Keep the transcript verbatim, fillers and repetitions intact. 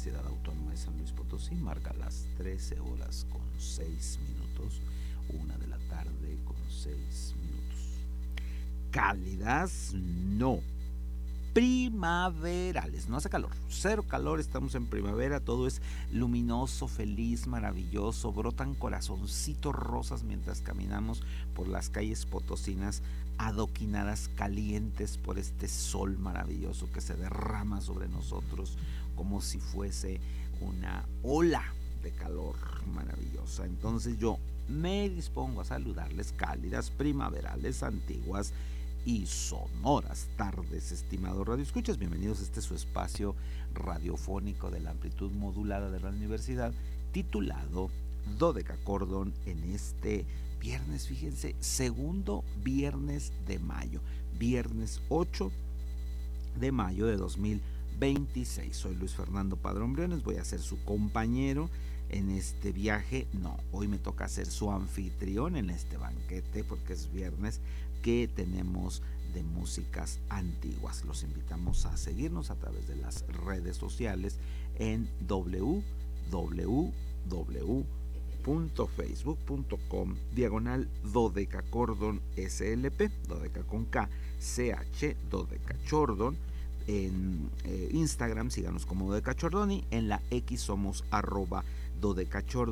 Universidad Autónoma de San Luis Potosí. Marca las trece horas con seis minutos, una de la tarde con seis minutos. Cálidas, no. Primaverales, no hace calor, cero calor, estamos en primavera, todo es luminoso, feliz, maravilloso, brotan corazoncitos rosas mientras caminamos por las calles potosinas, adoquinadas, calientes por este sol maravilloso que se derrama sobre nosotros como si fuese una ola de calor maravillosa. Entonces yo me dispongo a saludarles, cálidas, primaverales, antiguas y sonoras tardes, estimados radioescuchas. Bienvenidos a este su espacio radiofónico de la amplitud modulada de la universidad, titulado Dodecacordon, en este viernes, fíjense, segundo viernes de mayo, viernes ocho de mayo de dos mil veintiséis. Soy Luis Fernando Padrón Briones, voy a ser su compañero en este viaje. No, hoy me toca ser su anfitrión en este banquete porque es viernes que tenemos de músicas antiguas. Los invitamos a seguirnos a través de las redes sociales en w w w punto facebook punto com diagonal dodecacordon slp, dodeca con K, ch, dodecachordon. En eh, Instagram síganos como dodecachordon y en la X somos arroba dodecachordon.